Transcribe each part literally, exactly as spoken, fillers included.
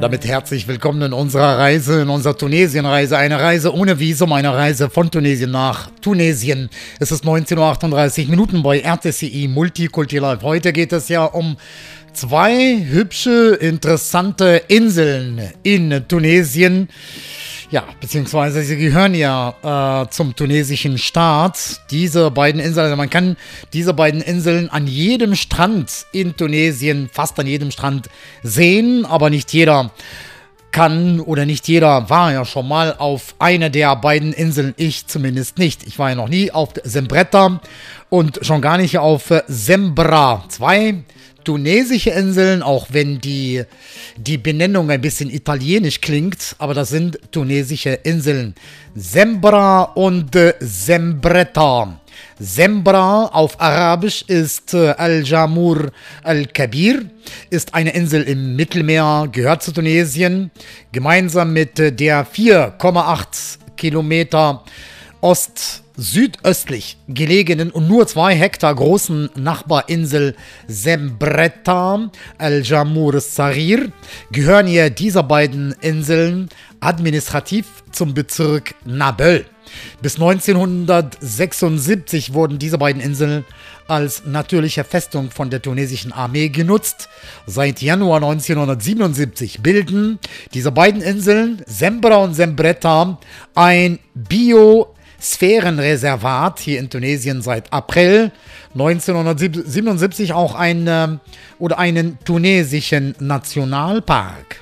Damit herzlich willkommen in unserer Reise, in unserer Tunesien-Reise. Eine Reise ohne Visum, eine Reise von Tunesien nach Tunesien. Es ist neunzehn Uhr achtunddreißig Minuten bei R T C I Multikulti Live. Heute geht es ja um zwei hübsche, interessante Inseln in Tunesien. Ja, beziehungsweise sie gehören ja äh, zum tunesischen Staat. Diese beiden Inseln, also man kann diese beiden Inseln an jedem Strand in Tunesien, fast an jedem Strand sehen, aber nicht jeder kann oder nicht jeder war ja schon mal auf einer der beiden Inseln, ich zumindest nicht. Ich war ja noch nie auf Sembretta und schon gar nicht auf Sembra. Zwei tunesische Inseln, auch wenn die, die Benennung ein bisschen italienisch klingt, aber das sind tunesische Inseln. Sembra und äh, Sembretta. Sembra auf Arabisch ist äh, Al-Jamur Al-Kabir, ist eine Insel im Mittelmeer, gehört zu Tunesien, gemeinsam mit äh, der vier Komma acht Kilometer Ost südöstlich gelegenen und nur zwei Hektar großen Nachbarinsel Sembretta, Al-Jamur Sarir, gehören hier diese beiden Inseln administrativ zum Bezirk Naböl. Bis neunzehnhundertsechsundsiebzig wurden diese beiden Inseln als natürliche Festung von der tunesischen Armee genutzt. Seit Januar neunzehnhundertsiebenundsiebzig bilden diese beiden Inseln, Sembra und Sembretta, ein Bio- Sphärenreservat hier in Tunesien seit April neunzehnhundertsiebenundsiebzig auch ein, äh, oder einen tunesischen Nationalpark.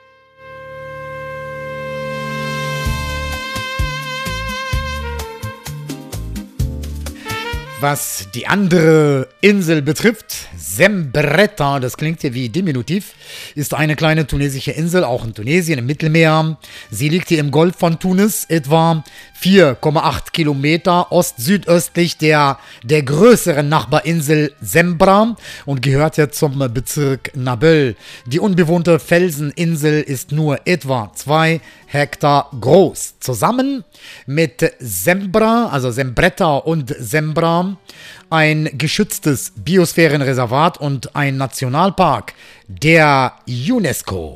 Was die andere Insel betrifft, Sembretta, das klingt ja wie Diminutiv, ist eine kleine tunesische Insel, auch in Tunesien im Mittelmeer. Sie liegt hier im Golf von Tunis, etwa vier Komma acht Kilometer ost-südöstlich der, der größeren Nachbarinsel Sembra und gehört ja zum Bezirk Naböl. Die unbewohnte Felseninsel ist nur etwa zwei Hektar groß. Zusammen mit Sembra, also Sembretta und Sembra, ein geschütztes Biosphärenreservat und ein Nationalpark der UNESCO.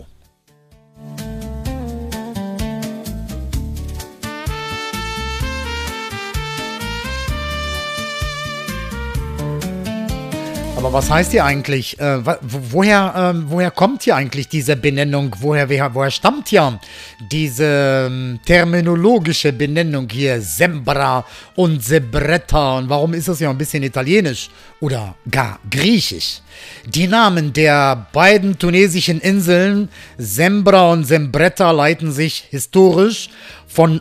Aber was heißt hier eigentlich, äh, woher, äh, woher kommt hier eigentlich diese Benennung, woher, woher, woher stammt hier diese ähm, terminologische Benennung hier, Sembra und Sembretta, und warum ist das ja ein bisschen italienisch oder gar griechisch? Die Namen der beiden tunesischen Inseln, Sembra und Sembretta, leiten sich historisch von